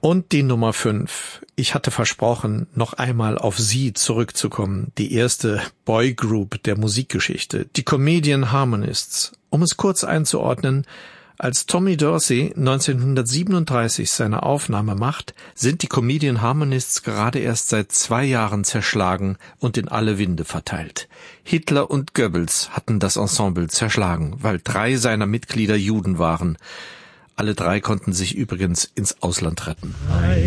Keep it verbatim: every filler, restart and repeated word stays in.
Und die Nummer fünf. Ich hatte versprochen, noch einmal auf sie zurückzukommen. Die erste Boygroup der Musikgeschichte. Die Comedian Harmonists. Um es kurz einzuordnen, als Tommy Dorsey neunzehnhundertsiebenunddreißig seine Aufnahme macht, sind die Comedian Harmonists gerade erst seit zwei Jahren zerschlagen und in alle Winde verteilt. Hitler und Goebbels hatten das Ensemble zerschlagen, weil drei seiner Mitglieder Juden waren. Alle drei konnten sich übrigens ins Ausland retten.